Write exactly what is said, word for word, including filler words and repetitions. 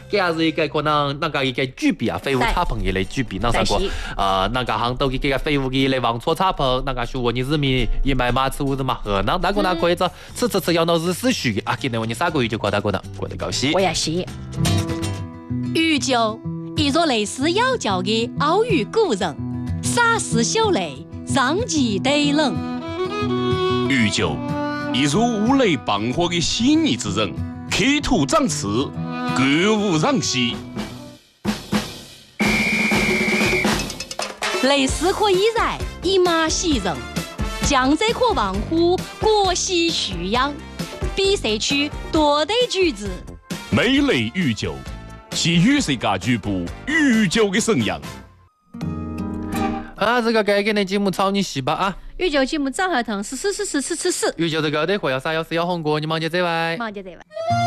这也是一个可能那个一个举笔啊，废物插棚一类举笔，那啥个呃，那个行都给个废物一类往错插棚，那个说我你日米一买马吃物子嘛，河南大哥那可以着，吃吃吃要闹日思绪啊，今天我你三个月就过大过呢，过得高兴。 我也是。 豫州，一座类似妖教的奥语古人，洒丝秀雷，让其得冷。 豫州，一座五雷傍火的细腻之人，刻土长刺，歌舞让西。 类似可以然，以马喜人。江浙可望乎国喜蓄养，比赛区多得举子。 美雷豫州，是与世界局部豫州的沈阳。 啊，这个该给你节目炒你细吧啊！ 豫州节目早合同是是是是是是是。 豫州这个的会要啥要是要红过，你忙就这位。 忙就这位。